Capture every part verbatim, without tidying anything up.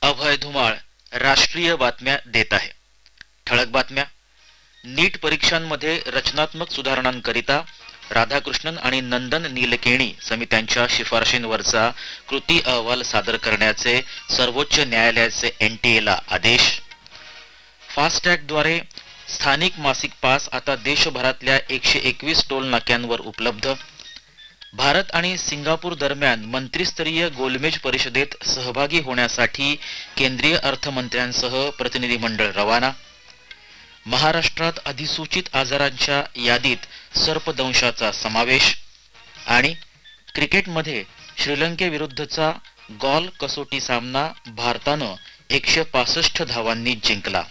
अभय धुमाळ राष्ट्रीय बातम्या देत आहे. ठळक बातम्या. नीट परीक्षांमध्ये रचनात्मक सुधारणांकरिता राधाकृष्णन आणि नंदन नीलकेणी समित्यांच्या शिफारशींवरचा कृती अहवाल सादर करण्याचे सर्वोच्च न्यायालयाचे एनटीएला आदेश. फास्टॅगद्वारे स्थानिक मासिक पास आता देशभरातल्या एकशे एकवीस टोल नाक्यांवर उपलब्ध. भारत आणि सिंगापूर दरम्यान मंत्रिस्तरीय गोलमेज परिषदेत सहभागी होण्यासाठी केंद्रीय अर्थमंत्र्यांसह प्रतिनिधी मंडळ रवाना. महाराष्ट्रात अधिसूचित आजारांच्या यादीत सर्पदंशाचा समावेश. आणि क्रिकेटमध्ये श्रीलंकेविरुद्धचा गॉल कसोटी सामना भारतानं एकशे पासष्ट धावांनी जिंकला.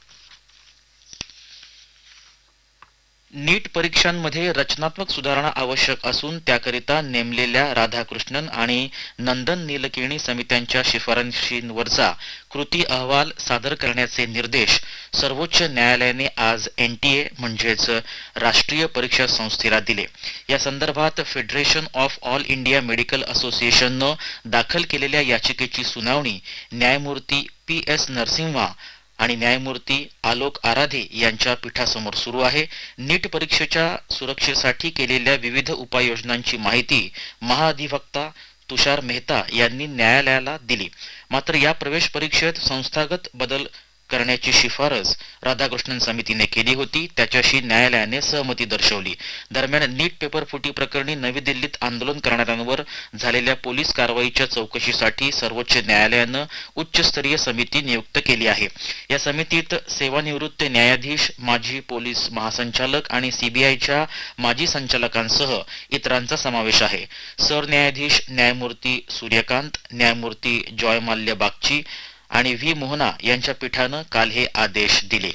नीट परीक्षांमध्ये रचनात्मक सुधारणा आवश्यक असून त्याकरिता नेमलेल्या राधाकृष्णन आणि नंदन नीलकेणी समित्यांच्या शिफारशींवरचा कृती अहवाल सादर करण्याचे निर्देश सर्वोच्च न्यायालयाने आज एनटीए म्हणजेच राष्ट्रीय परीक्षा संस्थेला दिले. या संदर्भात federation of all India medical असोसिएशननं दाखल केलेल्या याचिकेची सुनावणी न्यायमूर्ती पी एस नरसिम्हा आणि न्यायमूर्ती आलोक आराधे यांच्या पीठासमोर सुरू आहे. नीट परीक्षेच्या सुरक्षेसाठी केलेल्या विविध उपाययोजनांची माहिती महाधिवक्ता तुषार मेहता यांनी न्यायालयाला दिली. मात्र या प्रवेश परीक्षेत संस्थागत बदल करण्याची शिफारस राधाकृष्णन समितीने केली होती, त्याच्याशी न्यायालयाने सहमती दर्शवली. दरम्यान नीट पेपर फुटी प्रकरणी नवी दिल्लीत आंदोलन करणाऱ्यांवर झालेल्या पोलीस कारवाईच्या चौकशीसाठी सर्वोच्च न्यायालयानं उच्चस्तरीय समिती नियुक्त केली आहे. या समितीत सेवानिवृत्त न्यायाधीश, माजी पोलीस महासंचालक आणि सीबीआयच्या माजी संचालकांसह इतरांचा समावेश आहे. सरन्यायाधीश न्यायमूर्ती सूर्यकांत, न्यायमूर्ती जॉयमाल्य बागची आणि व्ही मोहना यांच्या पीठानं काल हे आदेश दिले.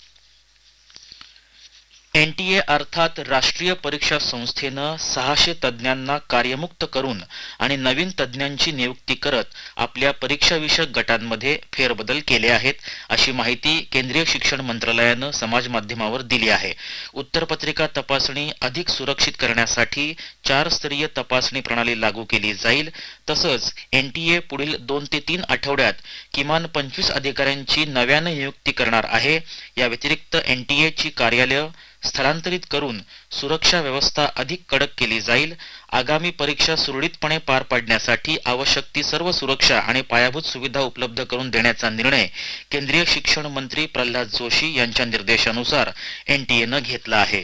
एनटीए अर्थात राष्ट्रीय परीक्षा संस्थेनं सहाशे तज्ज्ञांना कार्यमुक्त करून आणि नवीन तज्ज्ञांची नियुक्ती करत आपल्या परीक्षाविषयक गटांमध्ये फेरबदल केले आहेत, अशी माहिती केंद्रीय शिक्षण मंत्रालयानं समाज माध्यमावर दिली आहे. उत्तरपत्रिका तपासणी अधिक सुरक्षित करण्यासाठी चार स्तरीय तपासणी प्रणाली लागू केली जाईल. तसंच एनटीए पुढील दोन ते तीन आठवड्यात किमान पंचवीस अधिकाऱ्यांची नव्यानं नियुक्ती करणार आहे. या व्यतिरिक्त एनटीएची कार्यालय स्थलांतरित करून सुरक्षा व्यवस्था अधिक कडक केली जाईल. आगामी परीक्षा सुरळीतपणे पार पाडण्यासाठी आवश्यक ती सर्व सुरक्षा आणि पायाभूत सुविधा उपलब्ध करून देण्याचा निर्णय केंद्रीय शिक्षण मंत्री प्रल्हाद जोशी यांच्या निर्देशानुसार एनटीएनं घेतला आहे.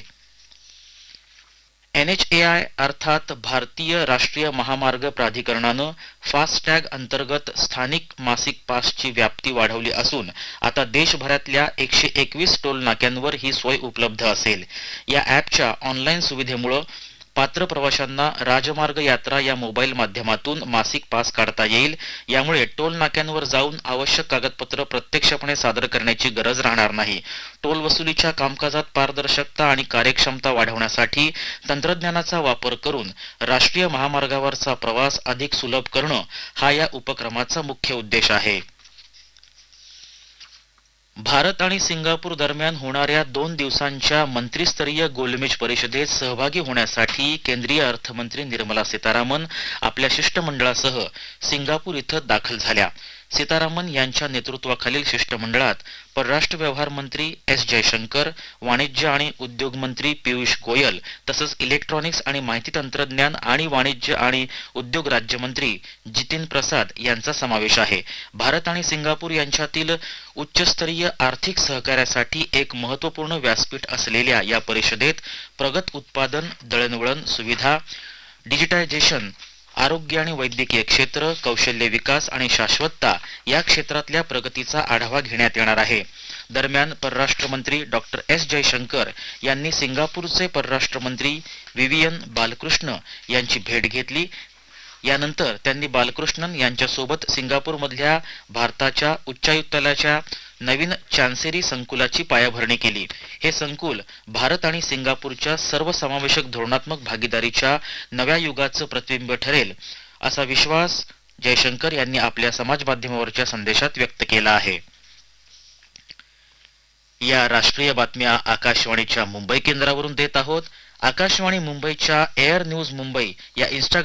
एनएचएआय अर्थात भारतीय राष्ट्रीय महामार्ग प्राधिकरणानं फास्टॅग अंतर्गत स्थानिक मासिक पासची व्याप्ती वाढवली असून आता देशभरातल्या एकशे एकवीस टोल नाक्यांवर ही सोय उपलब्ध असेल. या ॲपच्या ऑनलाईन सुविधेमुळे पात्र प्रवाशांना राजमार्ग यात्रा या मोबाईल माध्यमातून मासिक पास काढता येईल. यामुळे टोल नाक्यांवर जाऊन आवश्यक कागदपत्र प्रत्यक्षपणे सादर करण्याची गरज राहणार नाही. टोल वसुलीच्या कामकाजात पारदर्शकता आणि कार्यक्षमता वाढवण्यासाठी तंत्रज्ञानाचा वापर करून राष्ट्रीय महामार्गावरचा प्रवास अधिक सुलभ करणं हा या उपक्रमाचा मुख्य उद्देश आहे. भारत आणि सिंगापूर दरम्यान होणाऱ्या दोन दिवसांच्या मंत्रिस्तरीय गोलमेज परिषदेत सहभागी होण्यासाठी केंद्रीय अर्थमंत्री निर्मला सीतारामन आपल्या शिष्टमंडळासह सिंगापूर इथं दाखल झाल्या. सीतारामन यांच्या नेतृत्वाखालील शिष्टमंडळात परराष्ट्र व्यवहार मंत्री एस जयशंकर, वाणिज्य आणि उद्योग मंत्री पियुष गोयल तसंच इलेक्ट्रॉनिक्स आणि माहिती तंत्रज्ञान आणि वाणिज्य आणि उद्योग राज्यमंत्री जितीन प्रसाद यांचा समावेश आहे. भारत आणि सिंगापूर यांच्यातील उच्चस्तरीय आर्थिक सहकार्यासाठी एक महत्त्वपूर्ण व्यासपीठ असलेल्या या परिषदेत प्रगत उत्पादन, दळणवळण सुविधा, डिजिटायझेशन, आरोग्य आणि वैद्यकीय क्षेत्र, कौशल्य विकास आणि शाश्वतता या क्षेत्रातल्या प्रगतीचा आढावा घेण्यात येणार आहे. दरम्यान परराष्ट्र मंत्री डॉक्टर एस जयशंकर यांनी सिंगापूरचे परराष्ट्र मंत्री विवियन बालकृष्ण यांची भेट घेतली. यानंतर त्यांनी बालकृष्णन यांच्यासोबत सिंगापूरमधल्या भारताच्या उच्चायुक्तालयाच्या नवीन चान्सेरी संकुलाची पायाभरणी केली. हे संकुल भारत आणि सिंगापूरच्या सर्वसमावेशक धोरणात्मक भागीदारीच्या नव्या युगाचं प्रतिबिंब ठरेल, असा विश्वास जयशंकर यांनी आपल्या समाज माध्यमावरच्या संदेशात व्यक्त केला आहे. या राष्ट्रीय बातम्या आकाशवाणीच्या मुंबई केंद्रावरून देत आहोत. आकाशवाणी मुंबईच्या एअर न्यूज मुंबई या इंस्टाग्राम